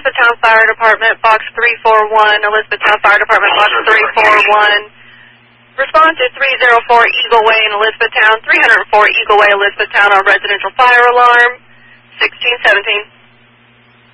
Elizabethtown Fire Department, Box 341, Elizabethtown Fire Department, Box 341. Respond to 304 Eagle Way in Elizabethtown, 304 Eagle Way, Elizabethtown on residential fire alarm, 1617.